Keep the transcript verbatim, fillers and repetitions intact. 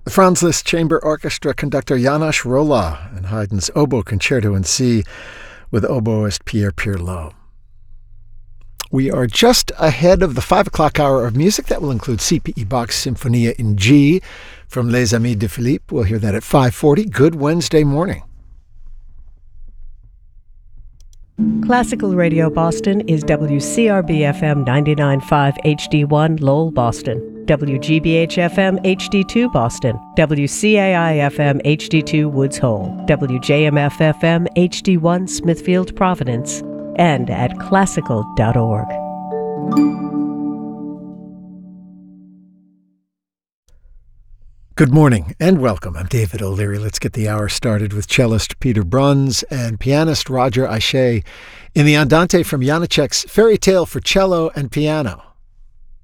The Franz Liszt Chamber Orchestra conductor János Rolla and Haydn's Oboe Concerto in C with oboist Pierre Pirlo. We are just ahead of the five o'clock hour of music. That will include C P E Bach's Symphonia in G from Les Amis de Philippe. We'll hear that at five forty. Good Wednesday morning. Classical Radio Boston is W C R B F M ninety-nine point five H D one Lowell, Boston, W G B H F M H D two Boston, W C A I F M H D two Woods Hole, W J M F F M H D one Smithfield, Providence, and at classical dot org. Good morning and welcome. I'm David O'Leary. Let's get the hour started with cellist Peter Bruns and pianist Roger Aché in the Andante from Janacek's Fairy Tale for Cello and Piano.